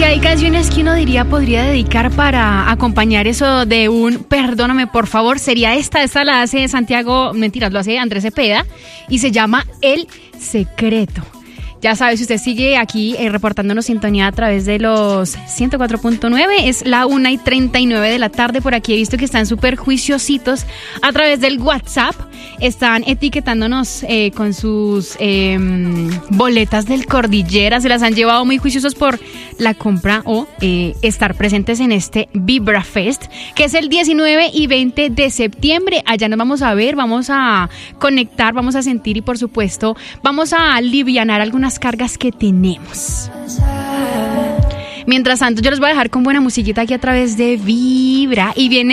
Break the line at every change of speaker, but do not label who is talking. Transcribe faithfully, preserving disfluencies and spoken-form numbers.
hay canciones que uno diría podría dedicar para acompañar eso de un perdóname por favor. Sería esta, esta la hace Santiago, mentiras, lo hace Andrés Cepeda y se llama El Secreto. Ya sabes, si usted sigue aquí eh, reportándonos sintonía a través de los ciento cuatro punto nueve, es la una y treinta y nueve de la tarde. Por aquí he visto que están súper juiciositos a través del WhatsApp. Están etiquetándonos eh, con sus eh, boletas del Cordillera. Se las han llevado muy juiciosos por la compra o eh, estar presentes en este Vibra Fest, que es el diecinueve y veinte de septiembre. Allá nos vamos a ver, vamos a conectar, vamos a sentir y por supuesto vamos a alivianar algunas cargas que tenemos. Mientras tanto, yo los voy a dejar con buena musiquita aquí a través de Vibra y viene